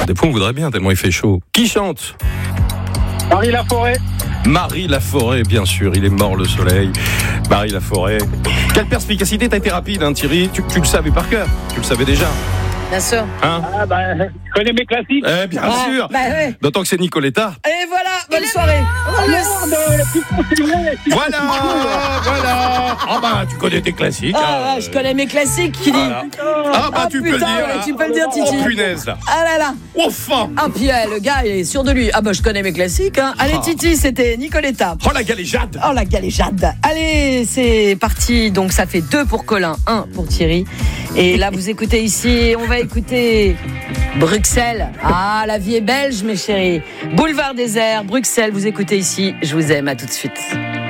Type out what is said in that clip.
des fois, on voudrait bien, tellement il fait chaud. Qui chante ? Marie Laforêt. Marie Laforêt, bien sûr, il est mort le soleil. Marie Laforêt. Quelle perspicacité, t'as été rapide, hein, Thierry. Tu le savais par cœur, tu le savais déjà. Bien sûr. Hein ? Je connais mes classiques. Bien sûr. Ouais. D'autant que c'est Nicoletta. Et voilà, bonne soirée. Voilà. Tu connais tes classiques. Je connais mes classiques, qui dit. Voilà. Tu peux le dire. Ouais, tu peux le dire, Titi. Oh punaise là. Ah là là. Enfin. Puis le gars est sûr de lui. Je connais mes classiques. Hein. Allez, Titi, c'était Nicoletta. Oh la galéjade. Oh la galéjade. Allez, c'est parti. Donc ça fait 2 pour Colin, 1 pour Thierry. Et là, vous écoutez ici, on va écouter Bruxelles. La vie est belge, mes chéris. Boulevard désert, Bruxelles, vous écoutez ici. Je vous aime, à tout de suite.